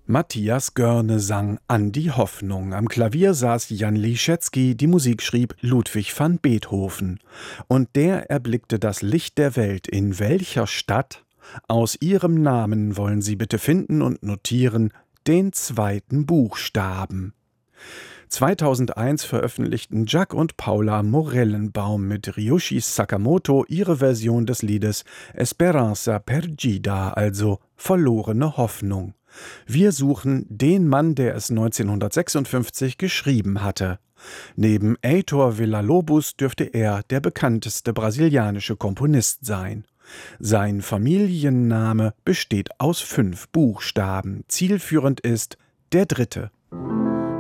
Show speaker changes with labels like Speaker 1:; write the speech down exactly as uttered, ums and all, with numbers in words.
Speaker 1: Matthias Görne sang »An die Hoffnung«. Am Klavier saß Jan Liszewski, die Musik schrieb Ludwig van Beethoven. Und der erblickte das Licht der Welt. In welcher Stadt? Aus ihrem Namen wollen Sie bitte finden und notieren den zweiten Buchstaben. zweitausendeins veröffentlichten Jack und Paula Morellenbaum mit Ryuichi Sakamoto ihre Version des Liedes Esperanza Perdida, also verlorene Hoffnung. Wir suchen den Mann, der es neunzehnhundertsechsundfünfzig geschrieben hatte. Neben Heitor Villa-Lobos dürfte er der bekannteste brasilianische Komponist sein. Sein Familienname besteht aus fünf Buchstaben. Zielführend ist der dritte.